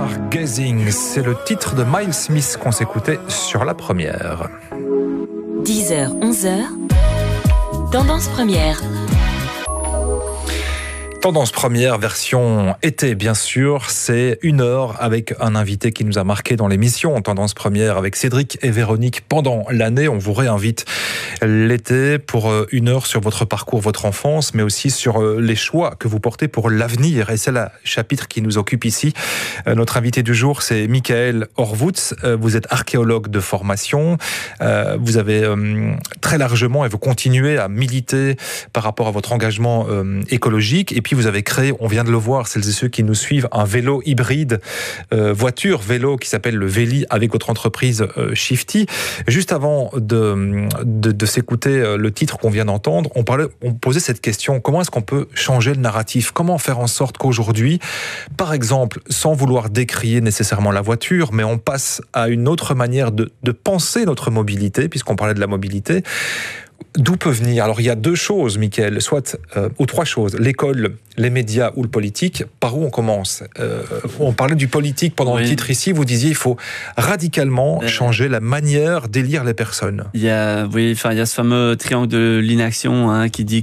Stargazing, c'est le titre de Miles Smith qu'on s'écoutait sur la première. 10h, 11h, Tendance première. Tendance première, version été bien sûr, c'est 1 heure avec un invité qui nous a marqué dans l'émission. Tendance première avec Cédric et Véronique pendant l'année. On vous réinvite l'été pour 1 heure sur votre parcours, votre enfance, mais aussi sur les choix que vous portez pour l'avenir. Et c'est le chapitre qui nous occupe ici. Notre invité du jour, c'est Michael Horvutz. Vous êtes archéologue de formation. Vous avez très largement, et vous continuez à militer par rapport à votre engagement écologique. Et puis vous avez créé, on vient de le voir, celles et ceux qui nous suivent, un vélo hybride, voiture-vélo qui s'appelle le Véli avec votre entreprise Shifty. Juste avant de s'écouter le titre qu'on vient d'entendre, on posait cette question, comment est-ce qu'on peut changer le narratif ? Comment faire en sorte qu'aujourd'hui, par exemple, sans vouloir décrier nécessairement la voiture, mais on passe à une autre manière de penser notre mobilité, puisqu'on parlait de la mobilité. D'où peut venir ? Alors il y a 2 choses, Michael, ou 3 choses, l'école, les médias ou le politique. Par où on commence ? On parlait du politique pendant le titre ici, vous disiez il faut radicalement changer la manière d'élire les personnes. Il y a ce fameux triangle de l'inaction qui dit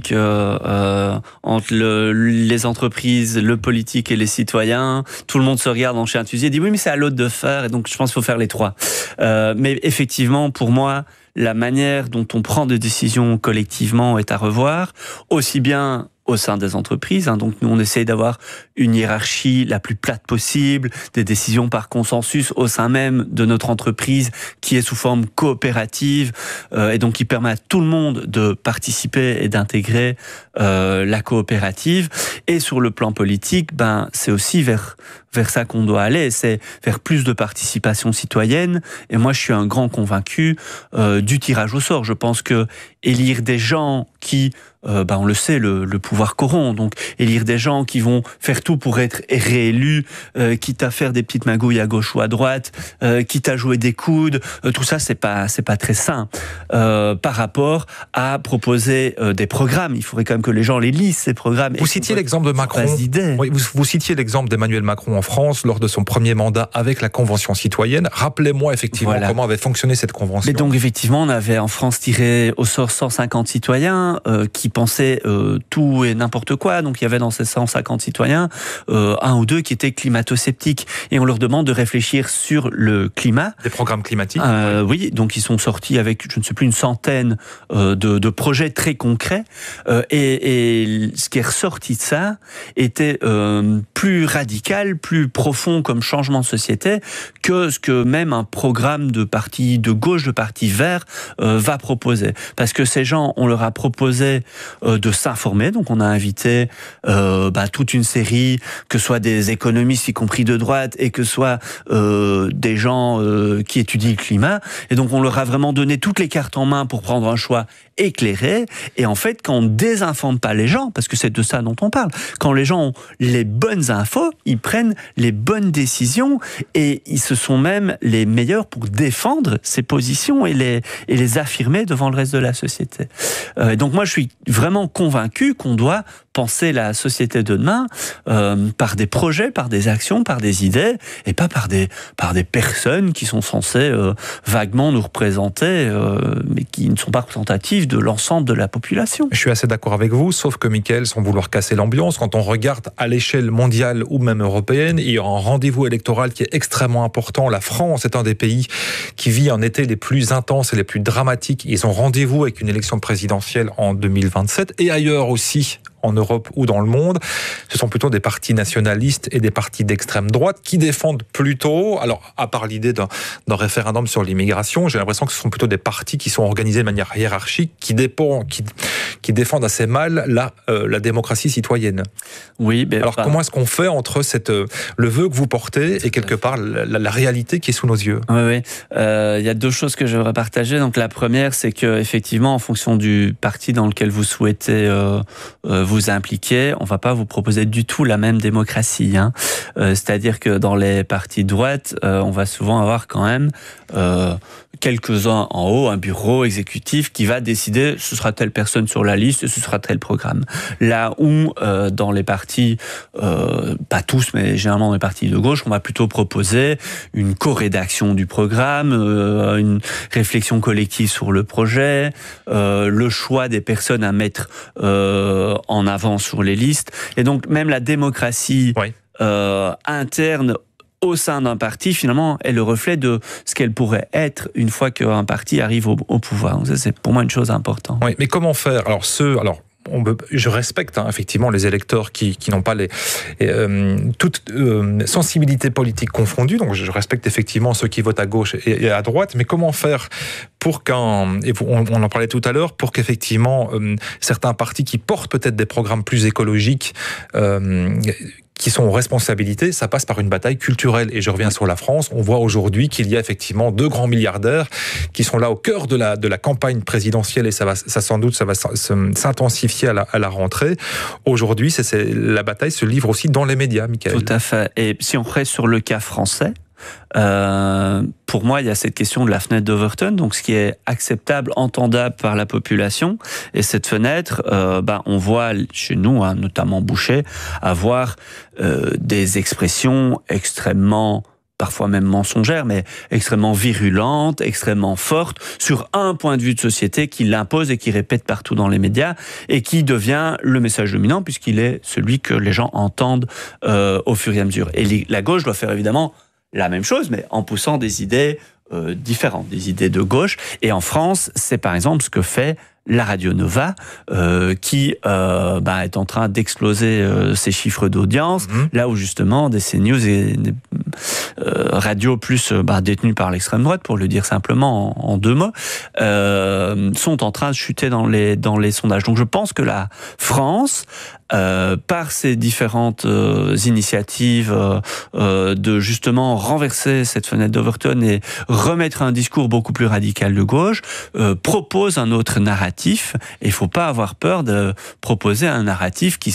que entre les entreprises, le politique et les citoyens, tout le monde se regarde en chien de fusil et dit oui mais c'est à l'autre de faire, et donc je pense qu'il faut faire les 3. Mais effectivement pour moi, la manière dont on prend des décisions collectivement est à revoir, aussi bien au sein des entreprises. Donc nous, on essaye d'avoir une hiérarchie la plus plate possible, des décisions par consensus au sein même de notre entreprise qui est sous forme coopérative et donc qui permet à tout le monde de participer et d'intégrer la coopérative. Et sur le plan politique, c'est aussi vers ça qu'on doit aller, c'est vers plus de participation citoyenne. Et moi, je suis un grand convaincu du tirage au sort. Je pense que élire des gens qui, on le sait, le pouvoir corrompt. Donc, élire des gens qui vont faire tout pour être réélus, quitte à faire des petites magouilles à gauche ou à droite, quitte à jouer des coudes, tout ça, c'est pas très sain. Par rapport à proposer des programmes, il faudrait quand même que les gens les lisent, ces programmes. Vous citiez l'exemple de Macron. Oui, vous citiez l'exemple d'Emmanuel Macron en France lors de son premier mandat avec la Convention citoyenne. Rappelez-moi effectivement comment avait fonctionné cette convention. Mais donc effectivement, on avait en France tiré au sort 150 citoyens qui pensaient tout et n'importe quoi. Donc il y avait dans ces 150 citoyens 1 ou 2 qui étaient climato-sceptiques. Et on leur demande de réfléchir sur le climat. Des programmes climatiques. Oui, donc ils sont sortis avec, je ne sais plus, une centaine de projets très concrets. Et ce qui est ressorti de ça était plus radical, plus profond comme changement de société que ce que même un programme de parti de gauche, de parti vert va proposer. Parce que ces gens, on leur a proposé de s'informer, donc on a invité toute une série, que ce soit des économistes y compris de droite et que ce soit des gens qui étudient le climat, et donc on leur a vraiment donné toutes les cartes en main pour prendre un choix éclairé. Et en fait, quand on ne désinforme pas les gens, parce que c'est de ça dont on parle, quand les gens ont les bonnes infos, ils prennent les bonnes décisions et ils se sont même les meilleurs pour défendre ces positions et les affirmer devant le reste de la société. Donc moi, je suis vraiment convaincu qu'on doit penser la société de demain par des projets, par des actions, par des idées, et pas par des personnes qui sont censées vaguement nous représenter, mais qui ne sont pas représentatives de l'ensemble de la population. Je suis assez d'accord avec vous, sauf que Michael, sans vouloir casser l'ambiance, quand on regarde à l'échelle mondiale ou même européenne, il y a un rendez-vous électoral qui est extrêmement important. La France est un des pays qui vit un été les plus intenses et les plus dramatiques. Ils ont rendez-vous avec une élection présidentielle en 2027 et ailleurs aussi, en Europe ou dans le monde. Ce sont plutôt des partis nationalistes et des partis d'extrême droite qui défendent plutôt, alors à part l'idée d'un référendum sur l'immigration, j'ai l'impression que ce sont plutôt des partis qui sont organisés de manière hiérarchique, qui défendent assez mal la démocratie citoyenne. Oui, alors comment est-ce qu'on fait entre le vœu que vous portez et quelque part la réalité qui est sous nos yeux ? Oui. Il y a 2 choses que je voudrais partager. Donc la première, c'est que effectivement, en fonction du parti dans lequel vous souhaitez vous impliquer, on va pas vous proposer du tout la même démocratie. C'est-à-dire que dans les partis de droite, on va souvent avoir quand même quelques-uns en haut, un bureau exécutif qui va décider ce sera telle personne sur la liste et ce sera tel programme. Là où dans les partis, pas tous, mais généralement les partis de gauche, on va plutôt proposer une co-rédaction du programme, une réflexion collective sur le projet, le choix des personnes à mettre en avant sur les listes. Et donc même la démocratie interne au sein d'un parti, finalement, est le reflet de ce qu'elle pourrait être une fois qu'un parti arrive au pouvoir. Donc ça, c'est pour moi une chose importante. Oui, mais comment faire ? Je respecte effectivement les électeurs qui n'ont pas toute sensibilité politique confondue, donc je respecte effectivement ceux qui votent à gauche et à droite, mais comment faire pour on en parlait tout à l'heure, pour qu'effectivement certains partis qui portent peut-être des programmes plus écologiques qui sont aux responsabilités, ça passe par une bataille culturelle. Et je reviens sur la France, on voit aujourd'hui qu'il y a effectivement 2 grands milliardaires qui sont là au cœur de la campagne présidentielle, et ça va s'intensifier à la rentrée. Aujourd'hui, la bataille se livre aussi dans les médias, Michael. Tout à fait. Et si on reste sur le cas français, pour moi, il y a cette question de la fenêtre d'Overton, donc ce qui est acceptable, entendable par la population. Et cette fenêtre, on voit chez nous, notamment Boucher, avoir des expressions extrêmement, parfois même mensongères, mais extrêmement virulentes, extrêmement fortes, sur un point de vue de société qui l'impose et qui répète partout dans les médias, et qui devient le message dominant, puisqu'il est celui que les gens entendent au fur et à mesure. Et la gauche doit faire évidemment la même chose, mais en poussant des idées différentes, des idées de gauche. Et en France, c'est par exemple ce que fait la Radio Nova, qui est en train d'exploser ses chiffres d'audience, là où justement des CNews et des radios plus détenues par l'extrême droite, pour le dire simplement en 2 mots, sont en train de chuter dans les sondages. Donc je pense que la France, par ces différentes initiatives de justement renverser cette fenêtre d'Overton et remettre un discours beaucoup plus radical de gauche, propose un autre narratif. Et il ne faut pas avoir peur de proposer un narratif qui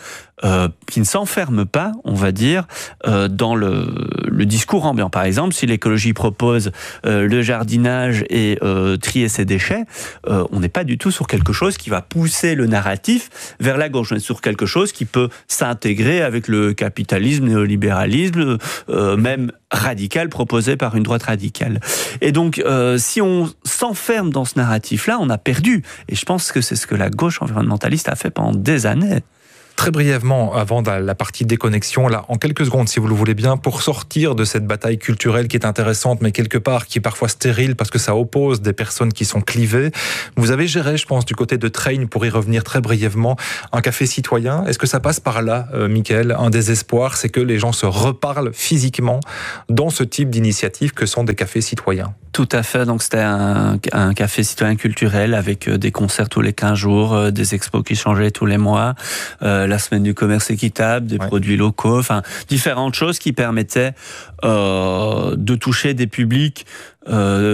ne s'enferme pas, on va dire, dans le discours ambiant. Par exemple, si l'écologie propose le jardinage et trier ses déchets, on n'est pas du tout sur quelque chose qui va pousser le narratif vers la gauche. On est sur quelque chose qui peut s'intégrer avec le capitalisme, néolibéralisme, même radical, proposé par une droite radicale. Et donc, si on s'enferme dans ce narratif-là, on a perdu. Et je pense que c'est ce que la gauche environnementaliste a fait pendant des années. Très brièvement, avant la partie déconnexion, là, en quelques secondes, si vous le voulez bien, pour sortir de cette bataille culturelle qui est intéressante, mais quelque part qui est parfois stérile parce que ça oppose des personnes qui sont clivées. Vous avez géré, je pense, du côté de Treyne, pour y revenir très brièvement, un café citoyen. Est-ce que ça passe par là, Michael ? Un des espoirs, c'est que les gens se reparlent physiquement dans ce type d'initiative que sont des cafés citoyens. Tout à fait. Donc, c'était un café citoyen culturel avec des concerts tous les 15 jours, des expos qui changeaient tous les mois, la semaine du commerce équitable, des produits locaux, enfin, différentes choses qui permettaient de toucher des publics